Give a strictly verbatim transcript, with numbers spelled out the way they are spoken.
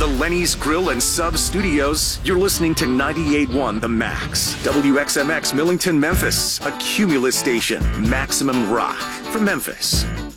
the Lenny's Grill and Sub Studios, you're listening to ninety-eight point one The Max. W X M X Millington, Memphis. A Cumulus station. Maximum rock from Memphis.